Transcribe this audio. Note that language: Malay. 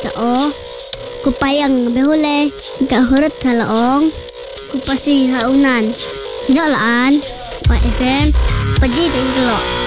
tao. Kupayang behule, ka hurut halaong. Kupasi haunan. Hinalaan, pa FM, paji tinglo.